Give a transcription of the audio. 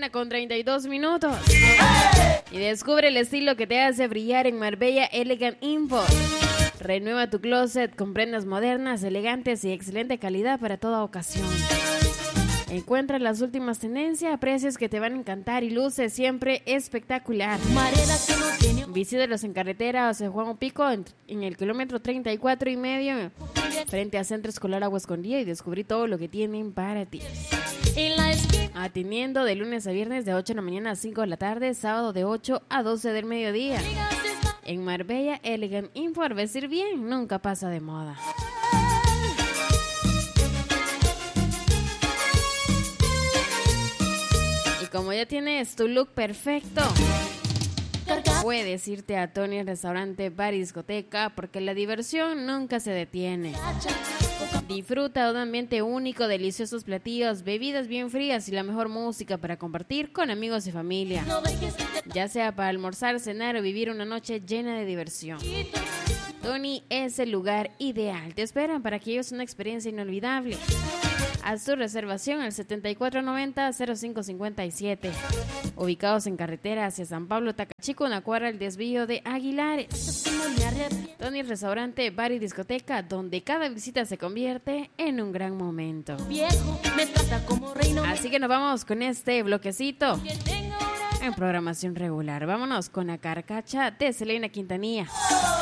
1:32. Y descubre el estilo que te hace brillar en Marbella Elegant Import. Renueva tu closet con prendas modernas, elegantes y excelente calidad para toda ocasión. Encuentra las últimas tendencias a precios que te van a encantar y luce siempre espectacular. Visítalos en carretera José Juan Opico en el kilómetro 34.5 frente a Centro Escolar Agua Escondida y descubrí todo lo que tienen para ti. Atendiendo de lunes a viernes de 8 de la mañana a 5 de la tarde, sábado de 8 a 12 del mediodía. En Marbella Elegant Import, vestir bien nunca pasa de moda. Y como ya tienes tu look perfecto, puedes irte a Tony Restaurante Bar y Discoteca porque la diversión nunca se detiene. Disfruta de un ambiente único, deliciosos platillos, bebidas bien frías y la mejor música para compartir con amigos y familia. Ya sea para almorzar, cenar o vivir una noche llena de diversión. Tony es el lugar ideal. Te esperan para que vivas una experiencia inolvidable. Haz tu reservación al 7490-0557. Ubicados en carretera hacia San Pablo, Tacachico, una cuadra del desvío de Aguilares. Tony Restaurante, Bar y Discoteca, donde cada visita se convierte en un gran momento. Así que nos vamos con este bloquecito en programación regular. Vámonos con la carcacha de Selena Quintanilla.